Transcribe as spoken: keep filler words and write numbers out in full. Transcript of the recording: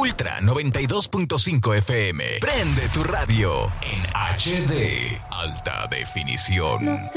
Ultra noventa y dos punto cinco F M. Prende tu radio en H D. Alta definición. No sé